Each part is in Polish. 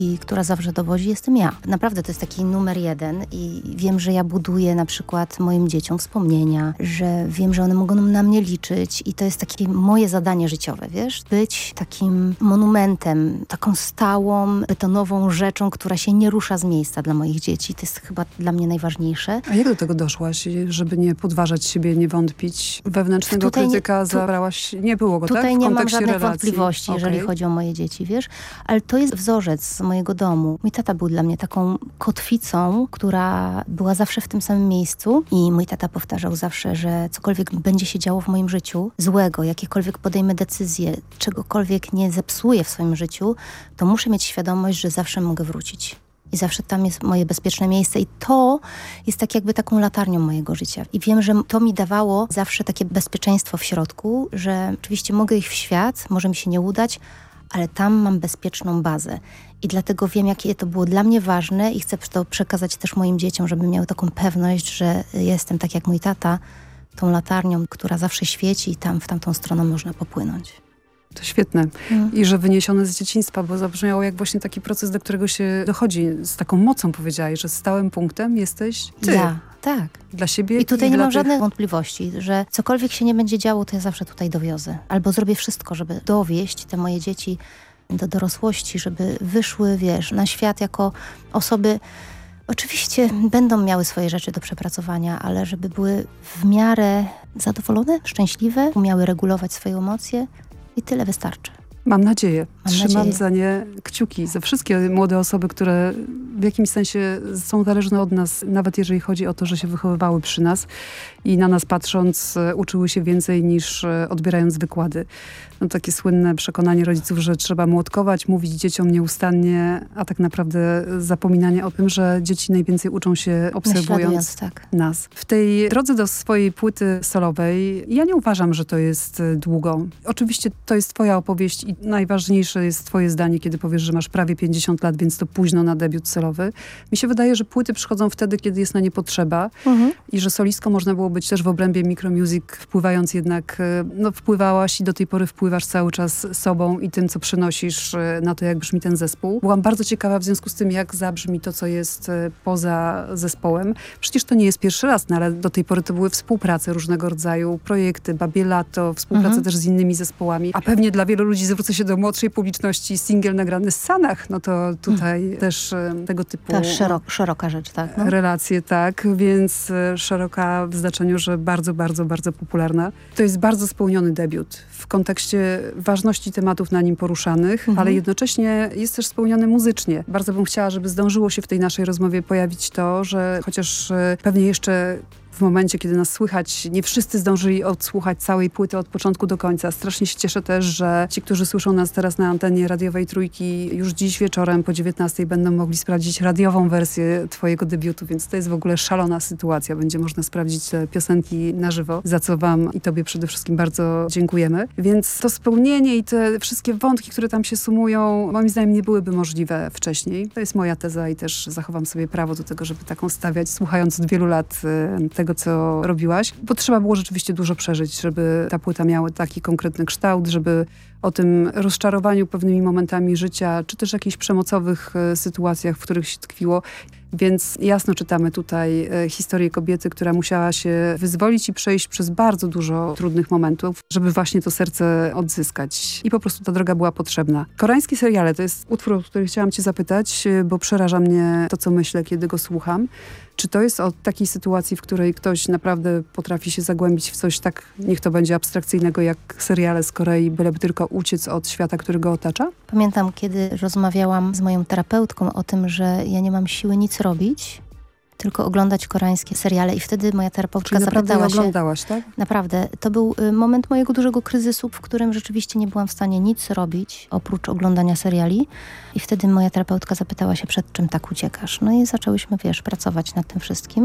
i która zawsze dowodzi, jestem ja. Naprawdę to jest taki numer jeden i wiem, że ja buduję na przykład moim dzieciom wspomnienia, że wiem, że one mogą na mnie liczyć i to jest takie moje zadanie życiowe, wiesz? Być takim monumentem, taką stałą, betonową rzeczą, która się nie rusza z miejsca dla moich dzieci. To jest chyba dla mnie najważniejsze. A jak do tego doszłaś, żeby nie podważać siebie, nie wątpić? Wewnętrznego krytyka zabrałaś, nie było go, tutaj tak? W nie mam kontekście żadnych relacji. wątpliwości, jeżeli chodzi o moje dzieci, wiesz? Ale to jest wzorzec z mojego domu. Mój tata był dla mnie taką kotwicą, która była zawsze w tym samym miejscu i mój tata powtarzał zawsze, że cokolwiek będzie się działo w moim życiu, złego, jakiekolwiek podejmę decyzję, czegokolwiek nie zepsuję w swoim życiu, to muszę mieć świadomość, że zawsze mogę wrócić. I zawsze tam jest moje bezpieczne miejsce i to jest tak jakby taką latarnią mojego życia. I wiem, że to mi dawało zawsze takie bezpieczeństwo w środku, że oczywiście mogę iść w świat, może mi się nie udać, ale tam mam bezpieczną bazę. I dlatego wiem, jakie to było dla mnie ważne i chcę to przekazać też moim dzieciom, żeby miały taką pewność, że jestem tak jak mój tata, tą latarnią, która zawsze świeci i tam w tamtą stronę można popłynąć. To świetne. I że wyniesione z dzieciństwa, bo zabrzmiało jak właśnie taki proces, do którego się dochodzi. Z taką mocą powiedziałaś, że stałym punktem jesteś ty. Ja, tak. Dla siebie I tutaj nie dla mam żadnych wątpliwości, że cokolwiek się nie będzie działo, to ja zawsze tutaj dowiozę. Albo zrobię wszystko, żeby dowieść te moje dzieci do dorosłości, żeby wyszły, wiesz, na świat jako osoby. Oczywiście będą miały swoje rzeczy do przepracowania, ale żeby były w miarę zadowolone, szczęśliwe, umiały regulować swoje emocje i tyle wystarczy. Mam nadzieję. Trzymam za nie kciuki, za wszystkie młode osoby, które w jakimś sensie są zależne od nas, nawet jeżeli chodzi o to, że się wychowywały przy nas i na nas patrząc uczyły się więcej niż odbierając wykłady. No, takie słynne przekonanie rodziców, że trzeba młotkować, mówić dzieciom nieustannie, a tak naprawdę zapominanie o tym, że dzieci najwięcej uczą się obserwując nas. W tej drodze do swojej płyty solowej ja nie uważam, że to jest długo. Oczywiście to jest twoja opowieść i najważniejsze jest twoje zdanie, kiedy powiesz, że masz prawie 50 lat, więc to późno na debiut solowy. Mi się wydaje, że płyty przychodzą wtedy, kiedy jest na nie potrzeba i że solistką można było być też w obrębie Micromusic, wpływając jednak, no wpływałaś i do tej pory wpływasz cały czas sobą i tym, co przynosisz na to, jak brzmi ten zespół. Byłam bardzo ciekawa w związku z tym, jak zabrzmi to, co jest poza zespołem. Przecież to nie jest pierwszy raz, no, ale do tej pory to były współprace różnego rodzaju, projekty, Babie Lato, współprace też z innymi zespołami. A pewnie dla wielu ludzi, zwrócę się do młodszej publiczności, singiel nagrany z Sanach, no to tutaj też tego typu... To szeroka rzecz, tak. No. Relacje, tak, więc szeroka w znaczeniu, że bardzo, bardzo, bardzo popularna. To jest bardzo spełniony debiut w kontekście ważności tematów na nim poruszanych, ale jednocześnie jest też spełniony muzycznie. Bardzo bym chciała, żeby zdążyło się w tej naszej rozmowie pojawić to, że chociaż pewnie jeszcze w momencie, kiedy nas słychać, nie wszyscy zdążyli odsłuchać całej płyty od początku do końca. Strasznie się cieszę też, że ci, którzy słyszą nas teraz na antenie radiowej Trójki, już dziś wieczorem po 19 będą mogli sprawdzić radiową wersję twojego debiutu, więc to jest w ogóle szalona sytuacja. Będzie można sprawdzić te piosenki na żywo, za co wam i tobie przede wszystkim bardzo dziękujemy. Więc to spełnienie i te wszystkie wątki, które tam się sumują, moim zdaniem nie byłyby możliwe wcześniej. To jest moja teza i też zachowam sobie prawo do tego, żeby taką stawiać, słuchając od wielu lat tego, co robiłaś, bo trzeba było rzeczywiście dużo przeżyć, żeby ta płyta miała taki konkretny kształt, żeby o tym rozczarowaniu pewnymi momentami życia, czy też jakichś przemocowych sytuacjach, w których się tkwiło. Więc jasno czytamy tutaj historię kobiety, która musiała się wyzwolić i przejść przez bardzo dużo trudnych momentów, żeby właśnie to serce odzyskać. I po prostu ta droga była potrzebna. Koreańskie seriale to jest utwór, o który chciałam cię zapytać, bo przeraża mnie to, co myślę, kiedy go słucham. Czy to jest o takiej sytuacji, w której ktoś naprawdę potrafi się zagłębić w coś tak, niech to będzie abstrakcyjnego, jak seriale z Korei, byleby tylko uciec od świata, który go otacza? Pamiętam, kiedy rozmawiałam z moją terapeutką o tym, że ja nie mam siły nic robić, tylko oglądać koreańskie seriale i wtedy moja terapeutka zapytała się... oglądałaś, tak? Naprawdę. To był moment mojego dużego kryzysu, w którym rzeczywiście nie byłam w stanie nic robić, oprócz oglądania seriali. I wtedy moja terapeutka zapytała się, przed czym tak uciekasz. No i zaczęłyśmy, pracować nad tym wszystkim.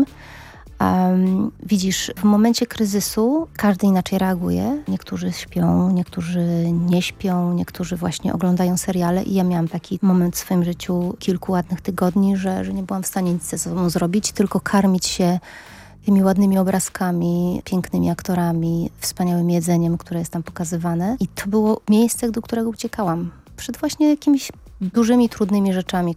Widzisz, w momencie kryzysu każdy inaczej reaguje. Niektórzy śpią, niektórzy nie śpią, niektórzy właśnie oglądają seriale i ja miałam taki moment w swoim życiu kilku ładnych tygodni, że nie byłam w stanie nic ze sobą zrobić, tylko karmić się tymi ładnymi obrazkami, pięknymi aktorami, wspaniałym jedzeniem, które jest tam pokazywane. I to było miejsce, do którego uciekałam. Przed właśnie jakimiś dużymi, trudnymi rzeczami.